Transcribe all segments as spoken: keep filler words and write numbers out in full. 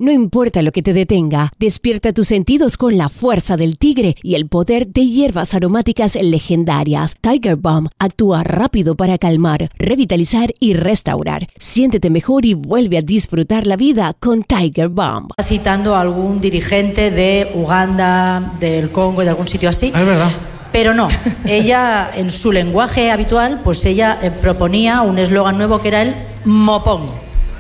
No importa lo que te detenga, despierta tus sentidos con la fuerza del tigre y el poder de hierbas aromáticas legendarias. Tiger Balm actúa rápido para calmar, revitalizar y restaurar. Siéntete mejor y vuelve a disfrutar la vida con Tiger Balm. Citando a algún dirigente de Uganda, del Congo, de algún sitio así. Ah, es verdad. Pero no, ella en su lenguaje habitual, pues ella eh, proponía un eslogan nuevo que era el Mopongo.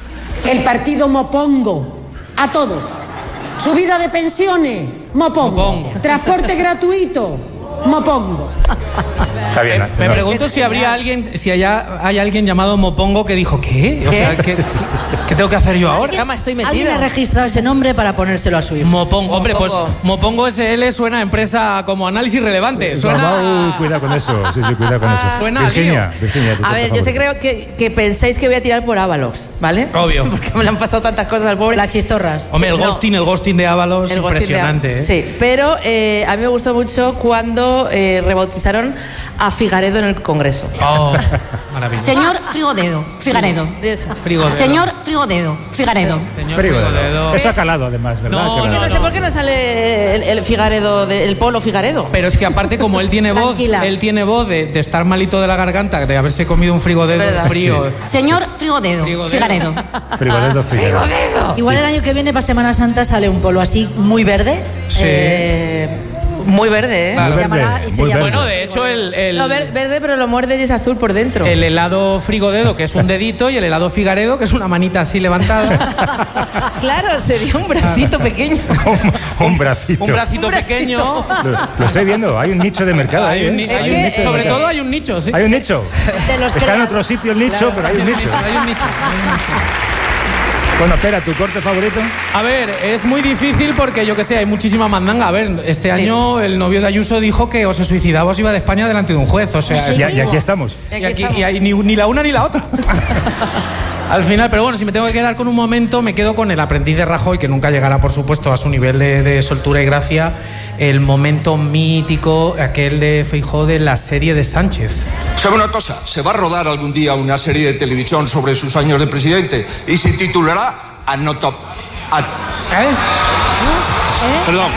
El partido Mopongo. A todo. Subida de pensiones, Mopongo. Mopongo. Transporte gratuito, Mopongo. Está bien, me, me pregunto si habría alguien, si allá hay alguien llamado Mopongo que dijo, ¿qué? O sea, ¿qué, ¿qué tengo que hacer yo ahora? Estoy Alguien ha registrado ese nombre para ponérselo a su hijo. Mopongo. Hombre, pues Mopongo. Mopongo S L suena a empresa como análisis relevante. Suena... Uh, cuidado con eso. Sí, sí, cuidado con eso. Suena Virginia, Virginia, A ver, yo sé creo que, que pensáis que voy a tirar por Ábalos, ¿vale? Obvio. Porque me le han pasado tantas cosas al pobre. Las chistorras. Hombre, el Sí, no. ghosting, el ghosting de Ábalos, El ghosting de impresionante. Ábalos. ¿eh? Sí, pero eh, a mí me gustó mucho cuando eh, rebautizaron a Figaredo en el Congreso. Oh, maravilloso. Señor Frigodedo, Figaredo. Frigodedo. Señor Frigodedo, Figaredo. Señor Frigodedo. Frigodedo. Eso ha calado además, ¿verdad? No, Que Es que la- no sé por qué no sale el, el Figaredo, de- el Polo Figaredo. Pero es que aparte, como él tiene voz, Tranquila. él tiene voz de, de estar malito de la garganta, de haberse comido un frigodedo ¿Verdad? frío. Señor Frigodedo, Frigodedo. Figaredo. Frigodedo, Frigodedo. Igual el año que viene para Semana Santa sale un polo así muy verde. Sí. Eh, Muy verde, ¿eh? Claro. se Muy llamará- verde, y se muy llama- verde. Bueno, de hecho, el, el, No, ver- verde, pero lo muerde y es azul por dentro. el helado frigodedo, que es un dedito, y el helado figaredo, que es una manita así levantada. Claro, sería un bracito pequeño. un, un bracito. Un bracito pequeño. Lo, lo estoy viendo. Hay un nicho de mercado ahí. Hay un, ¿eh? ni- hay Es un que, nicho. eh, Sobre todo hay un nicho, sí. Hay un nicho. De los Está en crea- otro sitio el nicho, pero hay un nicho. Hay un nicho. Hay un nicho. Bueno, espera, ¿tu corte favorito? A ver, es muy difícil porque yo que sé, hay muchísima mandanga. A ver, este año el novio de Ayuso dijo que o se suicidaba o se iba de España delante de un juez. O sea, Sí, es- Y, y aquí estamos. y aquí y hay ni, ni la una ni la otra. Al final, pero bueno, si me tengo que quedar con un momento, me quedo con el aprendiz de Rajoy, que nunca llegará, por supuesto, a su nivel de, de soltura y gracia. El momento mítico, aquel de Feijóo de la serie de Sánchez. ¿Sabe una cosa? Se va a rodar algún día una serie de televisión sobre sus años de presidente y se titulará Anotop. ¿Eh? Perdón.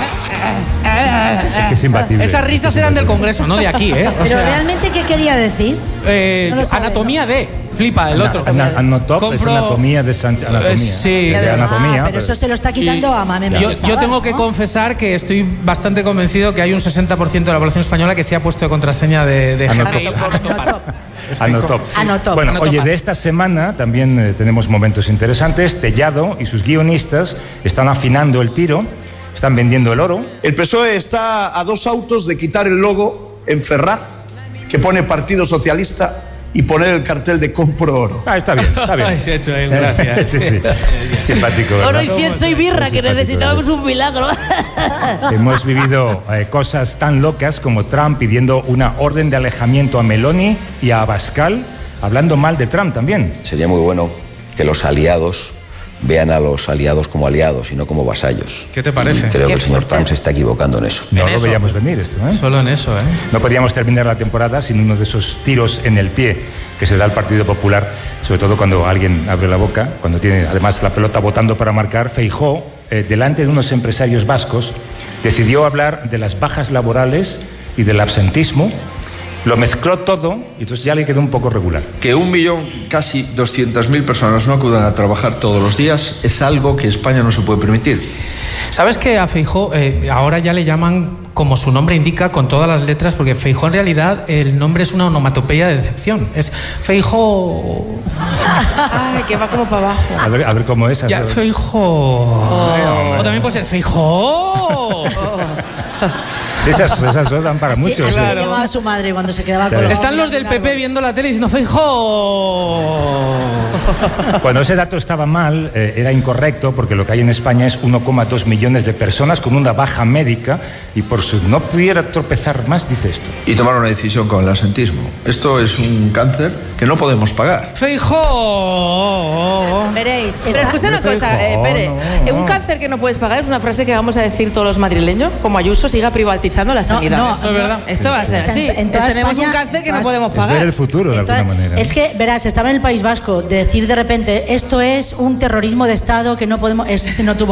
Es que es imbatible. Esas risas eran del Congreso, no de aquí, ¿eh? O Pero sea, realmente, ¿qué quería decir? eh, no lo sabe, anatomía de. Flipa, el otro. Ana- Anotop es Compro- anatomía de Sánchez. Anatomía. Eh, sí. De anatomía. Ah, pero eso se lo está quitando a Mame yo, Mendizábal, yo tengo que ¿no? confesar que estoy bastante convencido que hay un sesenta por ciento de la población española que se ha puesto de contraseña de, de Anotop. Gmail. Anotop. Anotop. Anotop. Bueno, Anotop. oye, de esta semana también eh, tenemos momentos interesantes. Tellado y sus guionistas están afinando el tiro, están vendiendo el oro. El P S O E está a dos autos de quitar el logo en Ferraz, que pone Partido Socialista, y poner el cartel de compro oro. Ah, está bien, está bien. Ay, se ha hecho él, gracias. sí, sí. Simpático, ¿verdad? Oro, incienso y birra, que Simpático, necesitábamos un milagro. Hemos vivido eh, cosas tan locas como Trump pidiendo una orden de alejamiento a Meloni y a Abascal, hablando mal de Trump también. Sería muy bueno que los aliados vean a los aliados como aliados y no como vasallos. ¿Qué te parece? Y creo Qué que el señor fuerte. Trump se está equivocando en eso. No En lo eso. veíamos venir esto, ¿eh? Solo en eso, ¿eh? No podíamos terminar la temporada sin uno de esos tiros en el pie que se da al Partido Popular, sobre todo cuando alguien abre la boca, cuando tiene además la pelota botando para marcar. Feijóo, eh, delante de unos empresarios vascos, decidió hablar de las bajas laborales y del absentismo. Lo mezcló todo y entonces ya le quedó un poco regular. Que un millón, casi doscientas mil personas no acudan a trabajar todos los días es algo que España no se puede permitir. ¿Sabes que a Feijóo eh, ahora ya le llaman como su nombre indica, con todas las letras? Porque Feijóo en realidad el nombre es una onomatopeya de decepción. Es Feijóo. Ay, que va como para abajo. A ver, a ver cómo es. Ya, Feijóo. O también puede ser Feijóo. Esas, esas dos dan para Sí, mucho. así sí. le llamaba a su madre cuando se quedaba Claro. colgado. Están los del P P viendo la tele diciendo Feijóo. Cuando ese dato estaba mal, eh, era incorrecto, porque lo que hay en España es uno coma dos millones de personas con una baja médica y por si no pudiera tropezar más, dice esto. Y tomar una decisión con el asentismo. Esto es un cáncer que no podemos pagar. Feijóo. Veréis. Pero está- escucha una cosa, eh, espere. no, no. Un cáncer que no puedes pagar es una frase que vamos a decir todos los madrileños, como Ayuso siga privatizando la sanidad. no, Eso es verdad. Esto va a ser O sea, así. en- en toda Tenemos España un cáncer que no vas- podemos Es ver pagar. el futuro de Entonces, alguna manera. Es que, verás, estaba en el País Vasco, decir de repente, esto es un terrorismo de Estado que no podemos... Ese no tuvo